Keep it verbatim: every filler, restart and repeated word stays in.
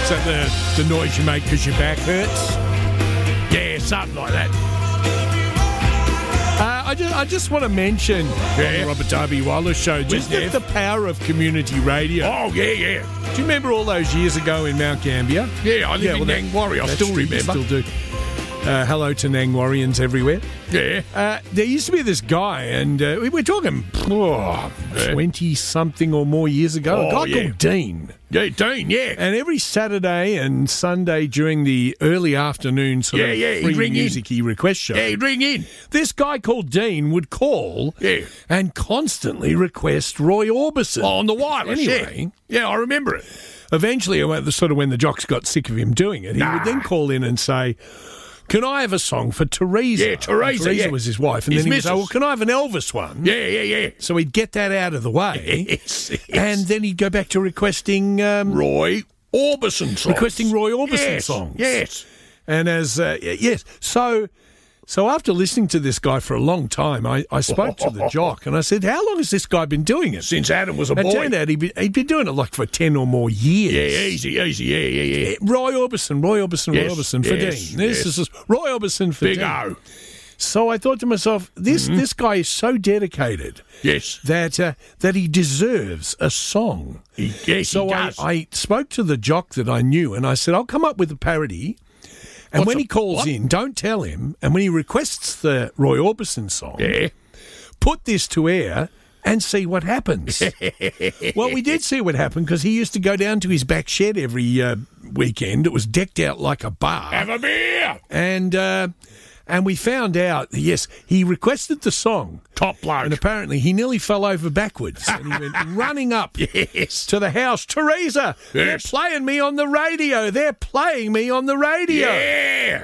Is that the, the noise you make because your back hurts? Yeah, something like that. Uh, I just I just want to mention yeah. on the Robert Darby Wallace show just the, the power of community radio. Oh, yeah, yeah. Do you remember all those years ago in Mount Gambier? Yeah, I live yeah, in well, Nangwarry. I still remember. Still do. Uh, hello to Nangwarrians everywhere. Yeah. Uh, there used to be this guy, and uh, we we're talking twenty-something oh, or more years ago, oh, a guy yeah. called Dean. Yeah, Dean, yeah. And every Saturday and Sunday during the early afternoon sort yeah, of yeah, free ring music in. request show. Yeah, he'd ring in. This guy called Dean would call yeah. and constantly request Roy Orbison. Oh, on the wireless, anyway, yeah. Yeah, I remember it. Eventually, sort of when the jocks got sick of him doing it, he nah. would then call in and say, can I have a song for Teresa? Yeah, Teresa, Teresa yeah. was his wife. And his then he'd missus. say, well, can I have an Elvis one? Yeah, yeah, yeah. So he'd get that out of the way. Yes, yes. And then he'd go back to requesting... Um, Roy Orbison songs. Requesting Roy Orbison yes, songs. Yes. And as... Uh, yes. So... So after listening to this guy for a long time, I, I spoke to the jock and I said, how long has this guy been doing it? Since Adam was a it boy. It turned out he'd been, he'd been doing it like for ten or more years. Yeah, easy, easy, yeah, yeah, yeah. Roy Orbison, Roy Orbison, yes, Roy Orbison for yes, Dean. This yes. is Roy Orbison for Big Dean. O. So I thought to myself, this mm-hmm. this guy is so dedicated yes. that uh, that he deserves a song. He, yes, so he does. I, I spoke to the jock that I knew and I said, I'll come up with a parody. And What's when a, he calls what? in, don't tell him. And when he requests the Roy Orbison song, yeah. put this to air and see what happens. Well, we did see what happened because he used to go down to his back shed every uh, weekend. It was decked out like a bar. Have a beer. And uh, and we found out, yes, he requested the song. Top bloke. And apparently he nearly fell over backwards. And he went running up yes. to the house. Teresa, yes. they're playing me on the radio. They're playing me on the radio. Yeah.